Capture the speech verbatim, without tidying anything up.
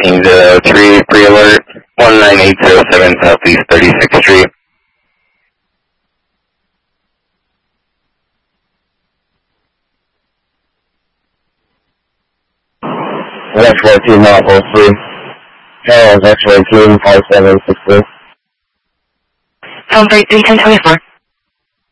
seventeen zero three, pre-alert, one nine eight zero seven Southeast thirty-sixth Street. X Y two Marble three. Charles X Y two five seven six three. Phone three three ten twenty four.